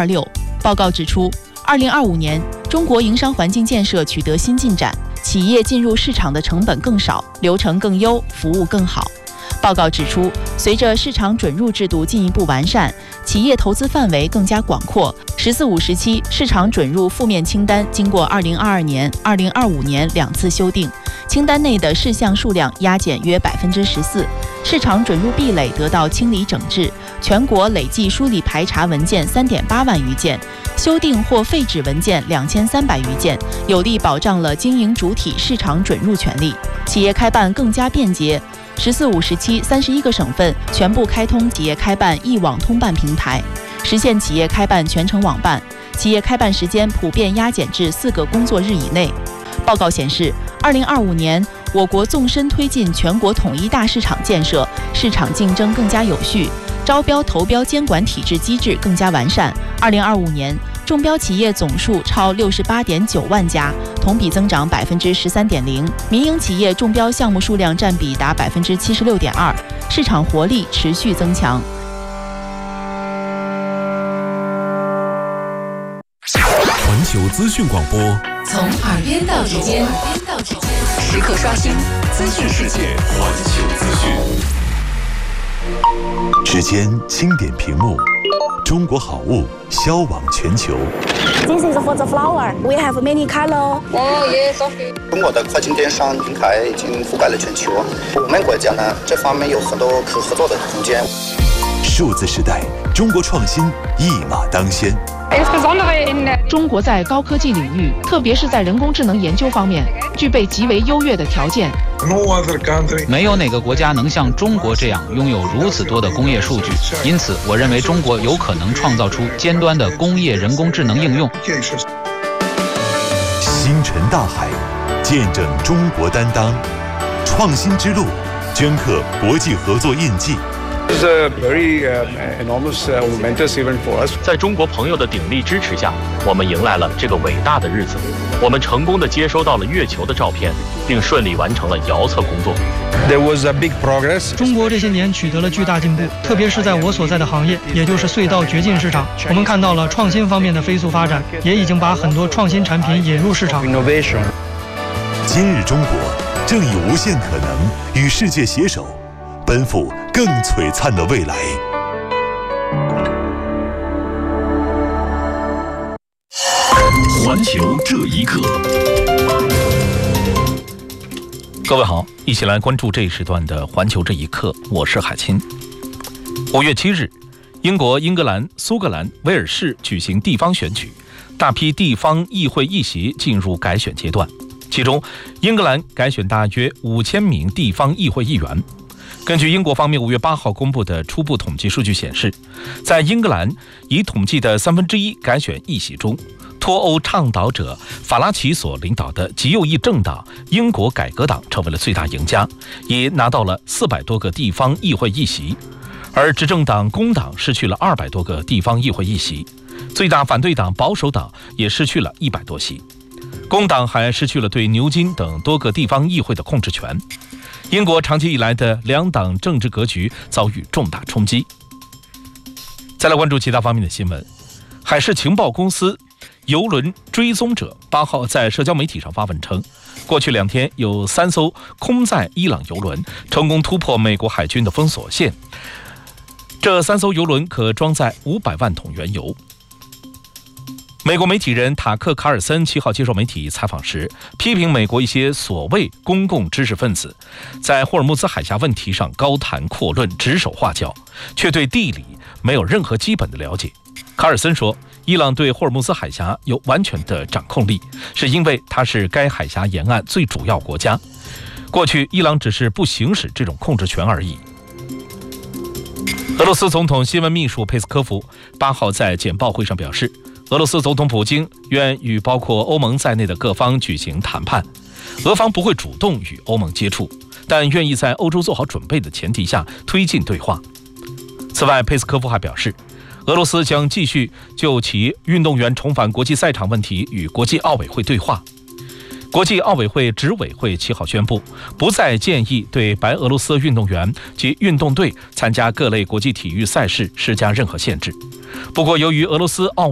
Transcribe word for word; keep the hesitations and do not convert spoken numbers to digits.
二六。报告指出，二零二五年中国营商环境建设取得新进展，企业进入市场的成本更少，流程更优，服务更好。报告指出，随着市场准入制度进一步完善，企业投资范围更加广阔。十四五时期市场准入负面清单经过二零二二年、二零二五年两次修订，清单内的事项数量压减约百分之十四，市场准入壁垒得到清理整治，全国累计梳理排查文件三点八万余件，修订或废止文件两千三百余件，有力保障了经营主体市场准入权利，企业开办更加便捷。十四五时期，三十一个省份全部开通企业开办一网通办平台，实现企业开办全程网办，企业开办时间普遍压减至四个工作日以内。报告显示，二零二五年我国纵深推进全国统一大市场建设，市场竞争更加有序，招标投标监管体制机制更加完善。二零二五年中标企业总数超六十八点九万家，同比增长百分之十三点零，民营企业中标项目数量占比达百分之七十六点二，市场活力持续增强。 环球资讯广播， 从耳边到指尖，时刻刷新资讯世界。 环球资讯， 指尖轻点屏幕，中国好物销往全球。 This is for the flower. We have many color. Oh yes, okay. 中国的跨境电商平台已经覆盖了全球，我们国家呢这方面有很多可合作的空间。 数字时代，中国创新一马当先。 中国在高科技领域，特别是在人工智能研究方面，具备极为优越的条件。 没有哪个国家能像中国这样拥有如此多的工业数据，因此我认为中国有可能创造出尖端的工业人工智能应用。 星辰大海，见证中国担当，创新之路，镌刻国际合作印记。 在中国朋友的鼎力支持下，我们迎来了这个伟大的日子。我们成功地接收到了月球的照片，并顺利完成了遥测工作。 中国这些年取得了巨大进步，特别是在我所在的行业，也就是隧道掘进市场，我们看到了创新方面的飞速发展，也已经把很多创新产品引入市场。 今日中国正以无限可能与世界携手，奔赴更璀璨的未来。 环球这一刻，各位好，一起来关注这一时段的环球这一刻，我是海清。五月七日，英国、英格兰、苏格兰、威尔士举行地方选举，大批地方议会议席进入改选阶段，其中英格兰改选大约五千名地方议会议员。根据英国方面五月八号公布的初步统计数据显示，在英格兰已统计的三分之一改选议席中，脱欧倡导者法拉奇所领导的极右翼政党英国改革党成为了最大赢家，也拿到了四百多个地方议会议席，而执政党工党失去了二百多个地方议会议席，最大反对党保守党也失去了一百多席，工党还失去了对牛津等多个地方议会的控制权。英国长期以来的两党政治格局遭遇重大冲击。再来关注其他方面的新闻。海事情报公司邮轮追踪者八号在社交媒体上发文称，过去两天有三艘空载伊朗邮轮成功突破美国海军的封锁线，这三艘邮轮可装载五百万桶原油。美国媒体人塔克·卡尔森七号接受媒体采访时，批评美国一些所谓公共知识分子在霍尔木兹海峡问题上高谈阔论、指手画脚，却对地理没有任何基本的了解。卡尔森说，伊朗对霍尔木兹海峡有完全的掌控力，是因为它是该海峡沿岸最主要国家。过去伊朗只是不行使这种控制权而已。俄罗斯总统新闻秘书佩斯科夫八号在简报会上表示，俄罗斯总统普京愿与包括欧盟在内的各方举行谈判，俄方不会主动与欧盟接触，但愿意在欧洲做好准备的前提下推进对话。此外，佩斯科夫还表示，俄罗斯将继续就其运动员重返国际赛场问题与国际奥委会对话。国际奥委会执委会七号宣布，不再建议对白俄罗斯运动员及运动队参加各类国际体育赛事施加任何限制。不过，由于俄罗斯奥